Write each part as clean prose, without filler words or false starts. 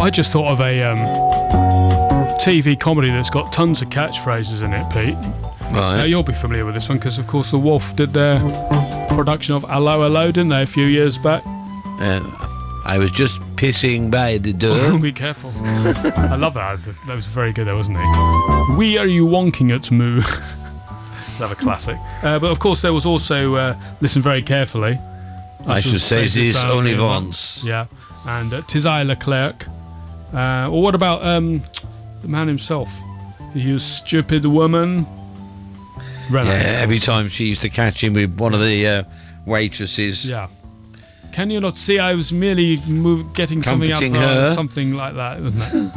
I just thought of a TV comedy that's got tons of catchphrases in it, Pete. Right. You'll be familiar with this one because, of course, The Wolf did their production of Hello, Hello, didn't they, a few years back? I was just pissing by the door. Be careful. I love that. That was very good, though, wasn't he? We Are You Wonking At Moo? Another classic. But, of course, there was also Listen Very Carefully. I should say this only once. Yeah. And Tis I Leclerc. Or what about the man himself? You stupid woman. Yeah, every time she used to catch him with one of the waitresses. Yeah. Can you not see I was merely getting something out of her? Something like that, wasn't it?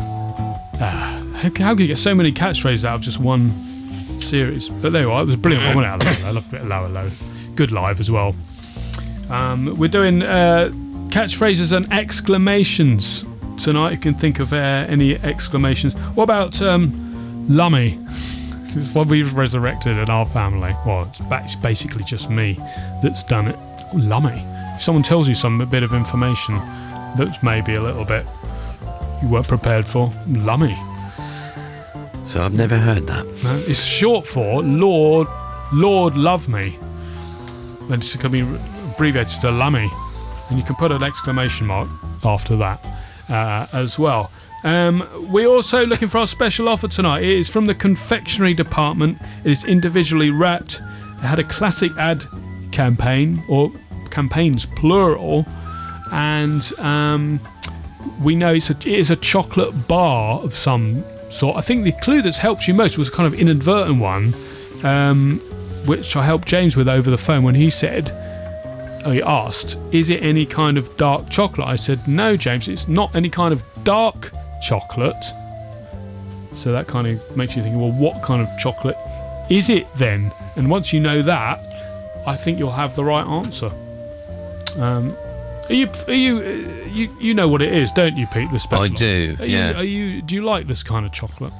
How can you get so many catchphrases out of just one series? But there you are. It was a brilliant one, wasn't it? I loved a bit of Hello, Hello. Good live as well. We're doing catchphrases and exclamations tonight. You can think of any exclamations. What about Lummy? This is what we've resurrected in our family. Well, it's basically just me that's done it. Oh, Lummy. If someone tells you a bit of information that's maybe a little bit you weren't prepared for, Lummy. So I've never heard that. No, it's short for Lord Love Me. And it's going to be abbreviated to Lummy. And you can put an exclamation mark after that as well. We're also looking for our special offer tonight. It is from the confectionery department. It is individually wrapped. It had a classic ad campaign, or campaigns plural, and we know it is a chocolate bar of some sort. I think the clue that's helped you most was a kind of inadvertent one, which I helped James with over the phone when he asked, is it any kind of dark chocolate? I said, no, James, it's not any kind of dark chocolate. So that kind of makes you think, well, what kind of chocolate is it then? And once you know that, I think you'll have the right answer. You know what it is, don't you, Pete? The special. I do. Do you like this kind of chocolate?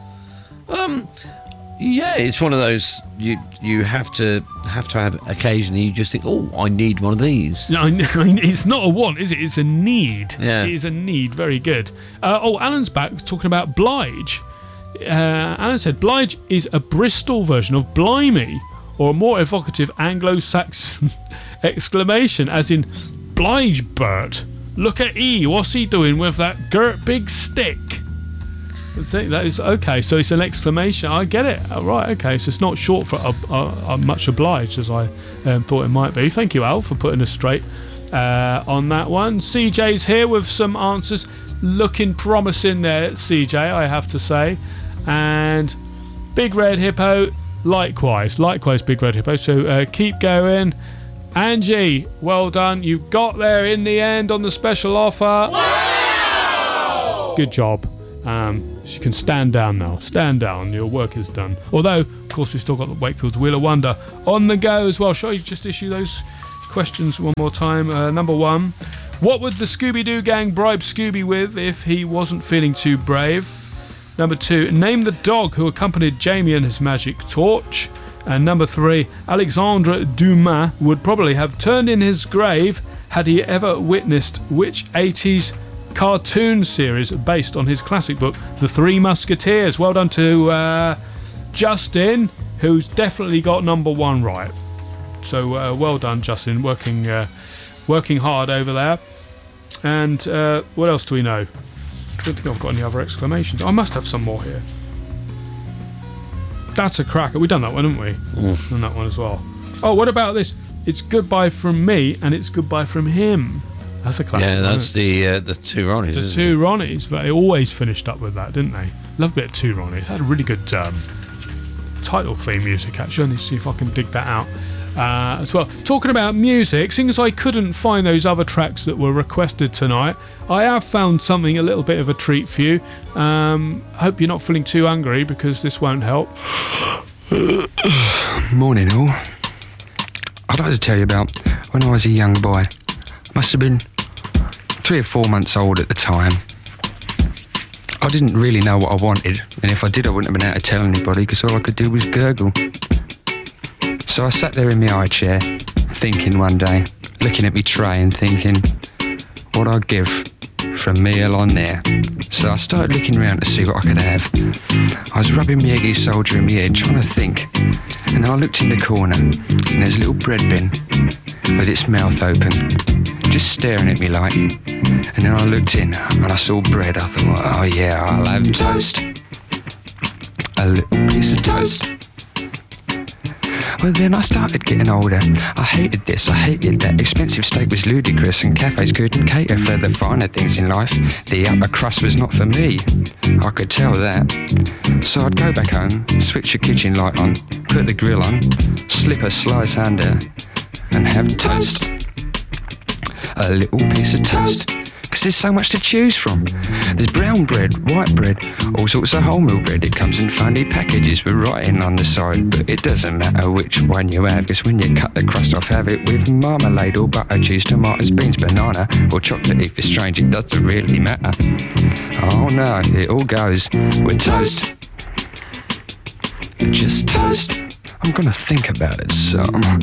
Yeah, it's one of those you have to have occasionally. You just think, oh, I need one of these. No, it's not a want, is it? It's a need. Yeah. It is a need. Very good. Alan's back talking about Blige. Alan said Blige is a Bristol version of Blimey, or a more evocative Anglo-Saxon exclamation, as in, Blige Bert, look at E, what's he doing with that girt big stick? That is okay, so it's an exclamation. I get it. Right, okay, so it's not short for much obliged as I thought it might be. Thank you, Al, for putting us straight on that one. CJ's here with some answers. Looking promising there, CJ, I have to say. And Big Red Hippo, likewise, Big Red Hippo. So keep going. Angie, well done. You got there in the end on the special offer. Wow! Good job. You can stand down now. Stand down. Your work is done. Although, of course, we've still got the Wakefield's Wheel of Wonder on the go as well. Shall I just issue those questions one more time? Number one, what would the Scooby-Doo gang bribe Scooby with if he wasn't feeling too brave? Number two, name the dog who accompanied Jamie and his magic torch. And number three, Alexandre Dumas would probably have turned in his grave had he ever witnessed which 80s cartoon series based on his classic book, The Three Musketeers. Well done to Justin, who's definitely got number one right. So well done, Justin, working hard over there. And what else do we know? I don't think I've got any other exclamations. I must have some more here. That's a cracker. We've done that one, haven't we? Done that one as well. Oh, what about this? It's goodbye from me and it's goodbye from him. That's a classic. Yeah, that's the Two Ronnies. The Two Ronnies, but they always finished up with that, didn't they? Love a bit of Two Ronnies. Had a really good title theme music, actually. I need to see if I can dig that out as well. Talking about music, seeing as I couldn't find those other tracks that were requested tonight, I have found something a little bit of a treat for you. Hope you're not feeling too hungry, because this won't help. Morning, all. I'd like to tell you about when I was a young boy. Must have been 3 or 4 months old at the time. I didn't really know what I wanted, and if I did, I wouldn't have been able to tell anybody, because all I could do was gurgle. So I sat there in my high chair, thinking one day, looking at me tray and thinking what I'd give for for a meal on there. So I started looking around to see what I could have. I was rubbing my eggy soldier in my head, trying to think. And then I looked in the corner, and there's a little bread bin with its mouth open, just staring at me like. And then I looked in, and I saw bread. I thought, oh yeah, I'll have toast. A little piece of toast. Well, then I started getting older. I hated this, I hated that. Expensive steak was ludicrous, and cafes couldn't cater for the finer things in life. The upper crust was not for me, I could tell that. So I'd go back home, switch the kitchen light on, put the grill on, slip a slice under, and have toast. A little piece of toast. Because there's so much to choose from. There's brown bread, white bread, all sorts of wholemeal bread. It comes in funny packages with writing on the side, but it doesn't matter which one you have, because when you cut the crust off, have it with marmalade or butter, cheese, tomatoes, beans, banana, or chocolate if it's strange, it doesn't really matter. Oh no, it all goes with toast. Just toast. I'm gonna think about it some.